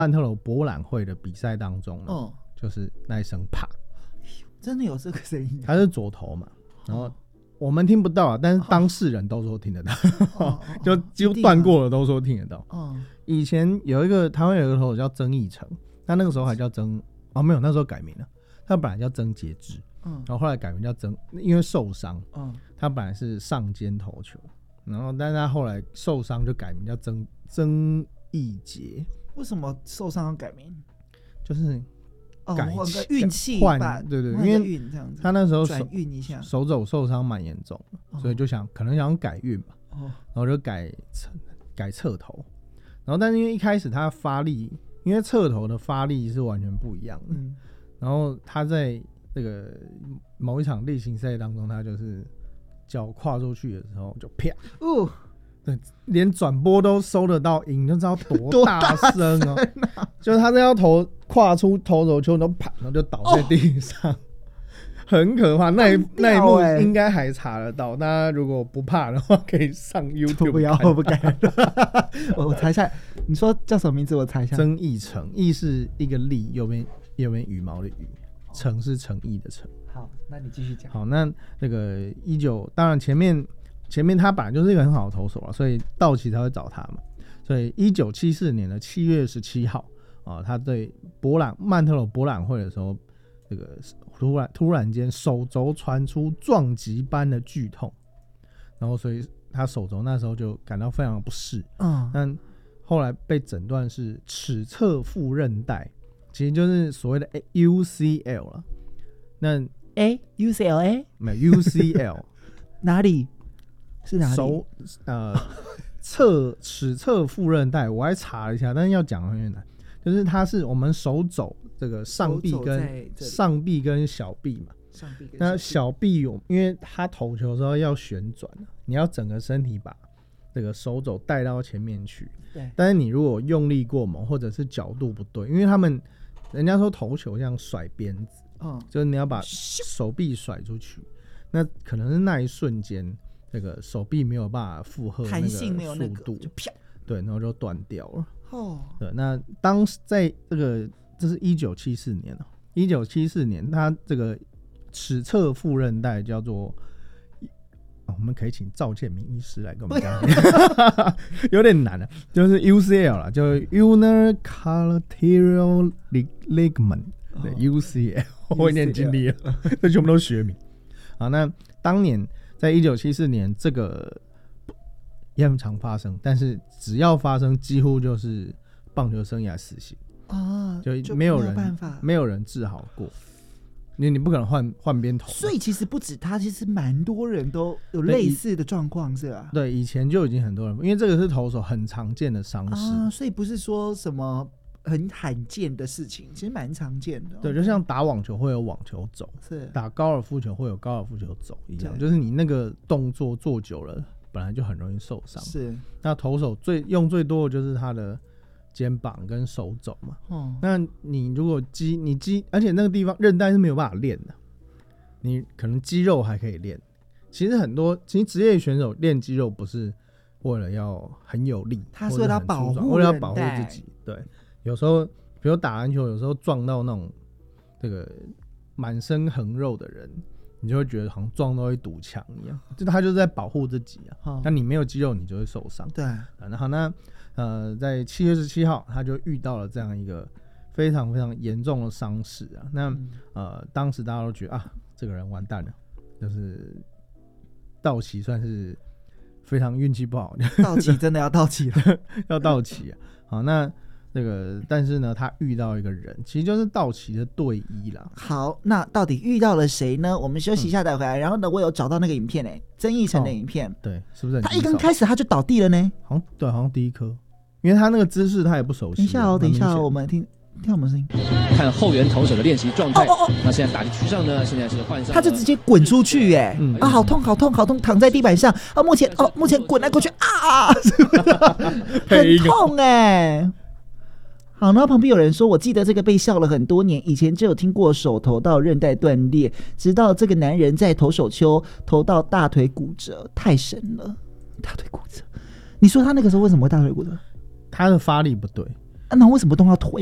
曼特罗博览会的比赛当中呢，就是那一声啪， 真的有这个声音。 他是左投嘛，然后我们听不到啊，但是当事人都说听得到，就几乎断过了都说听得到。以前台湾有一个投手叫曾义成，他那个时候还叫没有，那时候改名了，他本来叫曾杰志，然后后来改名叫因为受伤，他本来是上肩投球，然后但是他后来受伤就改名叫曾义杰。 为什么受伤要改名？ 就是改换个运气换，对对，因为他那时候转运一下， 手肘受伤蛮严重的，所以就可能想改运吧，然后就改侧投，然后但是因为一开始他发力，因为侧投的发力是完全不一样的，然后他在这个某一场例行赛当中，他就是脚跨出去的时候就啪，对，连转播都收得到音，就知道多大声哦！就是他要跨出投手球，然后啪，然后就倒在地上，很可怕。那一幕应该还查得到，大家如果不怕的话，可以上 YouTube。 不要，我不敢。我猜一下，你说叫什么名字？我猜一下。 曾义成，义是一个立，右边羽毛的羽，诚是诚意的诚。 好，那你继续讲。 好，那个当然前面他本来就是一个很好的投手了，所以道奇才会找他嘛。所以1974年的7月17号他对曼特罗博览会的时候，这个突然间手肘传出撞击般的剧痛，然后所以他手肘那时候就感到非常不适。但后来被诊断是尺侧副韧带，其实就是所谓的 UCL 了。那 UCLA 没有 UCL 哪里？是哪里？ 尺侧副韧带，我还查了一下，但是要讲很有点难。就是它是我们手肘这个上臂跟小臂嘛。那小臂因为它投球的时候要旋转，你要整个身体把这个手肘带到前面去。对。但是你如果用力过猛，或者是角度不对，因为人家说投球像甩鞭子，就是你要把手臂甩出去，那可能是那一瞬间。那个手臂没有办法负荷那个速度， 就啪， 对，然后就断掉了。对，那当时在这是1974年了，1974年，他这个尺侧副韧带叫做，我们可以请赵建明医师来跟我们讲，有点难了，就是 UCL 啦，就 Ulnar Collateral Ligament， 对 UCL， 我有点尽力了，这全部都是学名。好，那当年。在1974年，这个也很常发生，但是只要发生，几乎就是棒球生涯死刑就没有人治好过。你不可能换边投， 所以其实不止他，其实蛮多人都有类似的状况，是吧？ 对，以前就已经很多人，因为这个是投手很常见的伤势所以不是说什么很罕见的事情，其实蛮常见的。 对，就像打网球会有网球肘，是打高尔夫球会有高尔夫球肘一样，就是你那个动作做久了，本来就很容易受伤。是，那投手用最多的就是他的肩膀跟手肘嘛。那你如果而且那个地方韧带是没有办法练的，你可能肌肉还可以练。其实职业选手练肌肉不是为了要很有力， 他是为了保护自己。对。有时候，比如打篮球，有时候撞到那种这个满身横肉的人，你就会觉得好像撞到一堵墙一样，就他就是在保护自己啊。那你没有肌肉，你就会受伤。对。然后呢，在7月17号，他就遇到了这样一个非常非常严重的伤势啊。那当时大家都觉得这个人完蛋了，就是道奇算是非常运气不好。 道奇真的要道奇了， 要道奇啊。好，那。但是呢，他遇到一个人，其实就是道奇的队医啦。 好，那到底遇到了谁呢？我们休息一下再回来。然后呢，我有找到那个影片曾义成的影片， 对，是不是？ 他一刚开始他就倒地了呢， 好像第一颗，因为他那个姿势他也不熟悉。 等一下，我们听我们声音， 看后援投手的练习状态。那现在打击区上呢，现在是换上， 他就直接滚出去好痛，躺在地板上目前滚来滚去很痛好，然后旁边有人说，我记得这个被笑了很多年，以前就有听过手投到韧带断裂，直到这个男人在投手丘投到大腿骨折，太神了！大腿骨折，你说他那个时候为什么会大腿骨折？ 他的发力不对， 那为什么动到腿？